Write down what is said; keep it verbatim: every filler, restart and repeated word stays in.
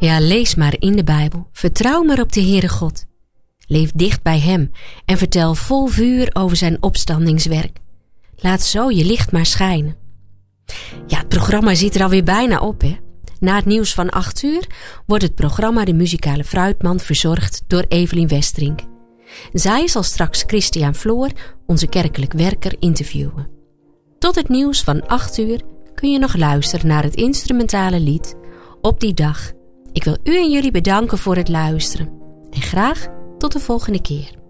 Ja, lees maar in de Bijbel. Vertrouw maar op de Heere God. Leef dicht bij Hem en vertel vol vuur over zijn opstandingswerk. Laat zo je licht maar schijnen. Ja, het programma zit er alweer bijna op, hè. Na het nieuws van acht uur wordt het programma De Muzikale Fruitmand verzorgd door Evelien Westerink. Zij zal straks Christian Floor, onze kerkelijk werker, interviewen. Tot het nieuws van acht uur kun je nog luisteren naar het instrumentale lied Op die dag. Ik wil u en jullie bedanken voor het luisteren. En graag tot de volgende keer.